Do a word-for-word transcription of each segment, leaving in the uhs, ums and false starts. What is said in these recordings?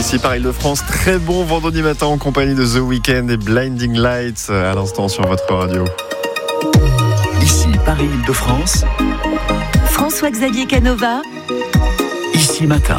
Ici Paris de France, très bon vendredi matin en compagnie de The Weeknd et Blinding Lights à l'instant sur votre radio. Ici Paris de France, François-Xavier Canova. Ici Matin.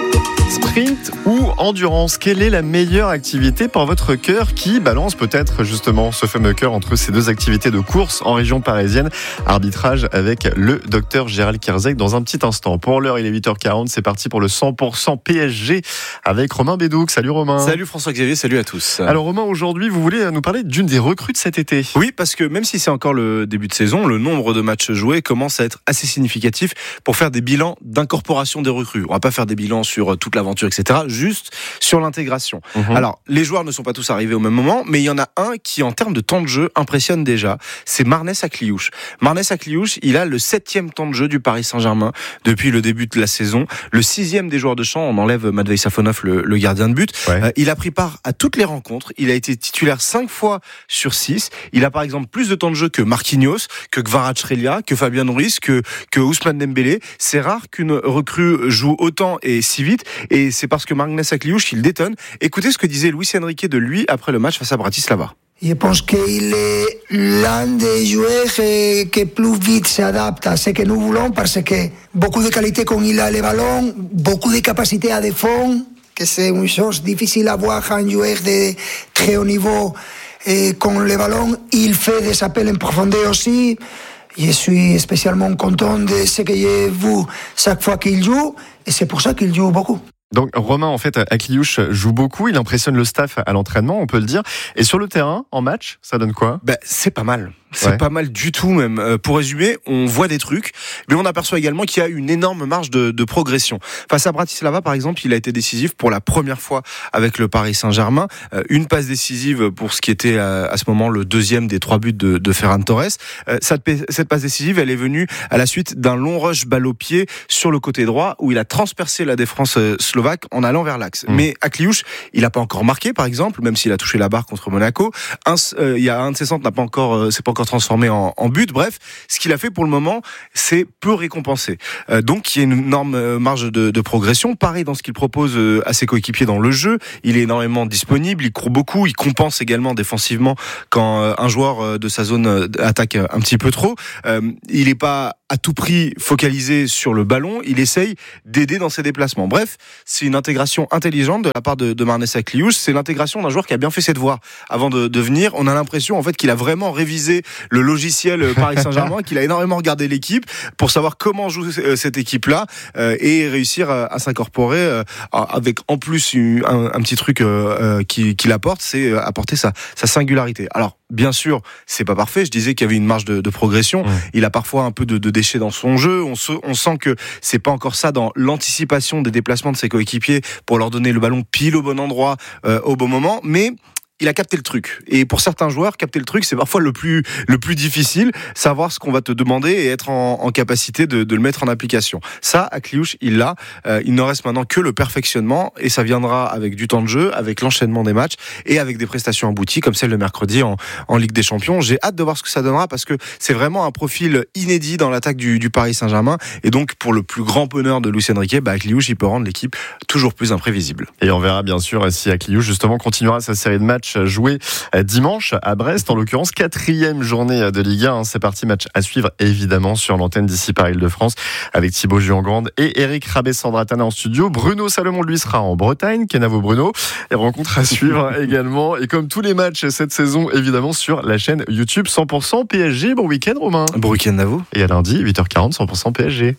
Sprint ou endurance, quelle est la meilleure activité pour votre cœur qui balance peut-être justement ce fameux cœur entre ces deux activités de course en région parisienne? Arbitrage avec le docteur Gérald Kierzek dans un petit instant. Pour l'heure, il est huit heures quarante, c'est parti pour le cent pour cent P S G avec Romain Bédouc. Salut Romain. Salut François-Xavier, salut à tous. Alors Romain, aujourd'hui, vous voulez nous parler d'une des recrues de cet été? Oui, parce que même si c'est encore le début de saison, le nombre de matchs joués commence à être assez significatif pour faire des bilans d'incorporation des recrues. On va pas faire des bilans sur toute l'aventure, et cetera, juste sur l'intégration. Mmh. Alors, les joueurs ne sont pas tous arrivés au même moment, mais il y en a un qui, en termes de temps de jeu, impressionne déjà. C'est Marnès Akliouche. Marnès Akliouche, il a le septième temps de jeu du Paris Saint-Germain depuis le début de la saison. Le sixième des joueurs de champ, on enlève Matvei Safonov, le, le gardien de but. Ouais. Euh, il a pris part à toutes les rencontres. Il a été titulaire cinq fois sur six. Il a par exemple plus de temps de jeu que Marquinhos, que Kvaratskhelia, que Fabien Ruiz, que, que Ousmane Dembélé. C'est rare qu'une recrue joue autant et si vite. Et c'est parce que Marnès Akliouche, il détonne. Écoutez ce que disait Luis Enrique de lui après le match face à Bratislava. Je pense qu'il est l'un des joueurs qui plus vite s'adapte à ce que nous voulons parce que beaucoup de qualité quand il a le ballon, beaucoup de capacité à défendre, que c'est une chose difficile à voir un joueur de très haut niveau. Et quand le ballon, il fait des appels en profondeur aussi. Je suis spécialement content de ce que j'ai vu chaque fois qu'il joue et c'est pour ça qu'il joue beaucoup. Donc Romain, en fait, Akliouche joue beaucoup, il impressionne le staff à l'entraînement, on peut le dire. Et sur le terrain, en match, ça donne quoi? Ben, c'est pas mal. C'est ouais. pas mal du tout même. Euh, pour résumer, on voit des trucs, mais on aperçoit également qu'il y a une énorme marge de, de progression. Face à Bratislava, par exemple, il a été décisif pour la première fois avec le Paris Saint-Germain. Euh, une passe décisive pour ce qui était à, à ce moment le deuxième des trois buts de, de Ferran Torres. Euh, cette, cette passe décisive, elle est venue à la suite d'un long rush balle au pied sur le côté droit où il a transpercé la défense slovaque en allant vers l'axe. Mmh. Mais Akliouche, il n'a pas encore marqué, par exemple, même s'il a touché la barre contre Monaco. Un, euh, il y a un de ses centres n'a pas encore, euh, c'est pas encore transformé en, en but. Bref, ce qu'il a fait pour le moment, c'est peu récompensé. Euh, donc, il y a une énorme marge de, de progression. Pareil dans ce qu'il propose à ses coéquipiers dans le jeu. Il est énormément disponible, il court beaucoup, il compense également défensivement quand un joueur de sa zone attaque un petit peu trop. Euh, il n'est pas à tout prix focalisé sur le ballon, il essaye d'aider dans ses déplacements. Bref, c'est une intégration intelligente de la part de, de Marnès Akliouche. C'est l'intégration d'un joueur qui a bien fait ses devoirs avant de, de venir. On a l'impression en fait qu'il a vraiment révisé le logiciel Paris Saint-Germain, qu'il a énormément regardé l'équipe pour savoir comment joue cette équipe-là euh, et réussir à, à s'incorporer euh, avec en plus un, un petit truc euh, qu'il, qu'il apporte, c'est apporter sa, sa singularité. Alors, bien sûr, c'est pas parfait. Je disais qu'il y avait une marge de, de progression. Mmh. Il a parfois un peu de, de déchets dans son jeu. On, se, on sent que c'est pas encore ça dans l'anticipation des déplacements de ses coéquipiers pour leur donner le ballon pile au bon endroit, euh, au bon moment. Mais il a capté le truc. Et pour certains joueurs, capter le truc, c'est parfois le plus, le plus difficile. Savoir ce qu'on va te demander et être en, en capacité de, de le mettre en application. Ça, Akliouche, il l'a. Euh, il ne reste maintenant que le perfectionnement. Et ça viendra avec du temps de jeu, avec l'enchaînement des matchs et avec des prestations abouties, comme celle de mercredi en, en Ligue des Champions. J'ai hâte de voir ce que ça donnera parce que c'est vraiment un profil inédit dans l'attaque du, du Paris Saint-Germain. Et donc, pour le plus grand bonheur de Luis Enrique, bah, Akliouche, il peut rendre l'équipe toujours plus imprévisible. Et on verra bien sûr si Akliouche, justement, continuera sa série de matchs joué dimanche à Brest, en l'occurrence quatrième journée de Ligue un. C'est parti, match à suivre évidemment sur l'antenne d'ici Paris de France avec Thibaut Juangrande et Eric Rabé-Sandratana en studio. Bruno Salomon lui sera en Bretagne. Kenavo Bruno, et rencontre à suivre également. Et comme tous les matchs cette saison, évidemment sur la chaîne YouTube cent pour cent P S G. Bon week-end Romain. Bon week-end à vous. Et à lundi huit heures quarante cent pour cent P S G.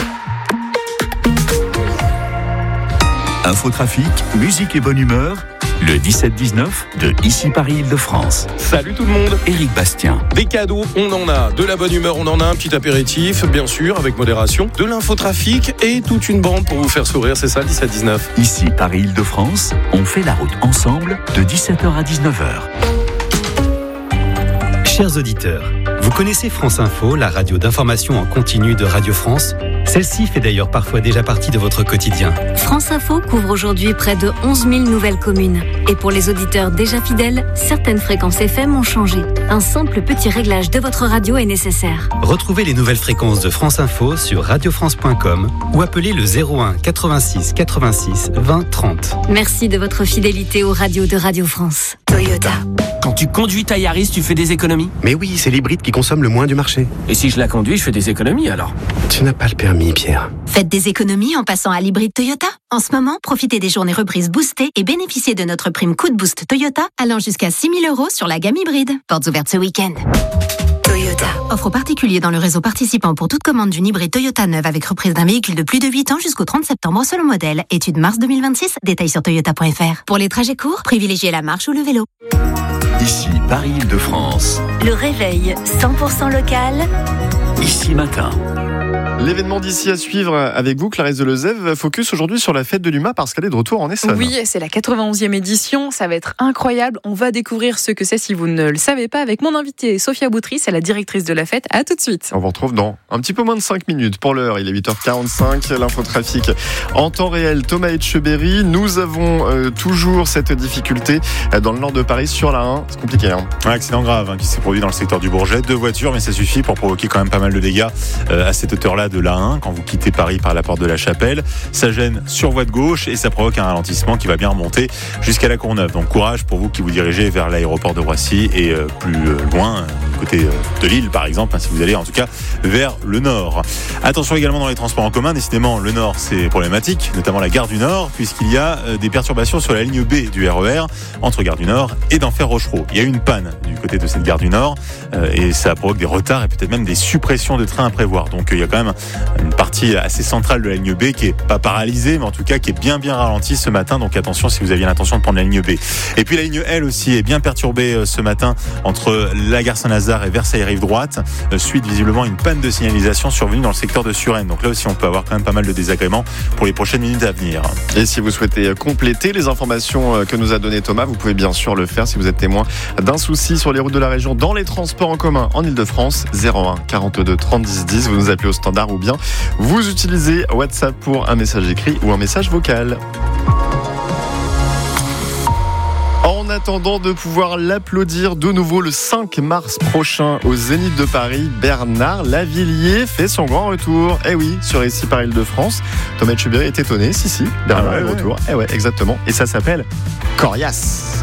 Infotrafic, musique et bonne humeur. Le dix-sept dix-neuf de Ici Paris de France. Salut tout le monde. Éric Bastien. Des cadeaux, on en a. De la bonne humeur, on en a. Un petit apéritif, bien sûr, avec modération. De l'infotrafic et toute une bande pour vous faire sourire. C'est ça, dix-sept dix-neuf. Ici Paris de France, on fait la route ensemble de dix-sept heures à dix-neuf heures. Chers auditeurs, vous connaissez France Info, la radio d'information en continu de Radio France ? Celle-ci fait d'ailleurs parfois déjà partie de votre quotidien. France Info couvre aujourd'hui près de onze mille nouvelles communes. Et pour les auditeurs déjà fidèles, certaines fréquences F M ont changé. Un simple petit réglage de votre radio est nécessaire. Retrouvez les nouvelles fréquences de France Info sur radio france point com ou appelez le zéro un quatre-vingt-six quatre-vingt-six vingt trente. Merci de votre fidélité aux radios de Radio France. Toyota. Quand tu conduis ta Yaris, tu fais des économies? Mais oui, c'est l'hybride qui consomme le moins du marché. Et si je la conduis, je fais des économies alors? Tu n'as pas le permis, Pierre. Faites des économies en passant à l'hybride Toyota. En ce moment, profitez des journées reprises boostées et bénéficiez de notre prime Coup de Boost Toyota allant jusqu'à six mille euros sur la gamme hybride. Portes ouvertes ce week-end. Toyota. Offre aux particuliers dans le réseau participant pour toute commande d'une hybride Toyota neuve avec reprise d'un véhicule de plus de huit ans jusqu'au trente septembre selon modèle. Étude mars deux mille vingt-six. Détails sur toyota point f r. Pour les trajets courts, privilégiez la marche ou le vélo. Ici Paris-Île-de-France. Le réveil cent pour cent local. Ici Matin. L'événement d'ici à suivre avec vous, Clarisse Delezève. Focus aujourd'hui sur la fête de l'U M A parce qu'elle est de retour en Essonne. Oui, c'est la quatre-vingt-onzième édition. Ça va être incroyable. On va découvrir ce que c'est si vous ne le savez pas avec mon invitée Sophia Boutry, c'est la directrice de la fête. À tout de suite. On vous retrouve dans un petit peu moins de cinq minutes. Pour l'heure, il est huit heures quarante-cinq. L'infotrafic en temps réel. Thomas Etcheberry. Nous avons euh, toujours cette difficulté dans le nord de Paris sur la un. C'est compliqué. Hein. Un accident grave hein, qui s'est produit dans le secteur du Bourget. Deux voitures, mais ça suffit pour provoquer quand même pas mal de dégâts euh, à cette hauteur-là de l'A un quand vous quittez Paris par la porte de la Chapelle. Ça gêne sur voie de gauche et ça provoque un ralentissement qui va bien remonter jusqu'à la Courneuve. Donc courage pour vous qui vous dirigez vers l'aéroport de Roissy et euh, plus euh, loin, du côté euh, de Lille par exemple, hein, si vous allez en tout cas vers le nord. Attention également dans les transports en commun. Décidément, le nord c'est problématique, notamment la gare du Nord, puisqu'il y a euh, des perturbations sur la ligne B du R E R entre gare du Nord et d'Enfer Rochereau. Il y a eu une panne du côté de cette gare du Nord euh, et ça provoque des retards et peut-être même des suppressions de trains à prévoir. Donc euh, il y a quand même une partie assez centrale de la ligne B qui est pas paralysée, mais en tout cas qui est bien bien ralentie ce matin. Donc attention si vous aviez l'intention de prendre la ligne B. Et puis la ligne L aussi est bien perturbée ce matin entre la gare Saint-Lazare et Versailles rive droite, suite visiblement à une panne de signalisation survenue dans le secteur de Suresnes. Donc là aussi on peut avoir quand même pas mal de désagréments pour les prochaines minutes à venir. Et si vous souhaitez compléter les informations que nous a donné Thomas, vous pouvez bien sûr le faire si vous êtes témoin d'un souci sur les routes de la région dans les transports en commun en Ile-de-France. Zéro un quarante-deux trente dix dix. Vous nous appelez au standard ou bien vous utilisez WhatsApp pour un message écrit ou un message vocal. En attendant de pouvoir l'applaudir de nouveau le cinq mars prochain au Zénith de Paris, Bernard Lavilliers fait son grand retour. Eh oui, sur Ici par Île-de-France. Thomas Etcheberry est étonné. Si, si, Bernard ah ouais, est de retour. Ouais. Eh ouais, exactement. Et ça s'appelle Coriace.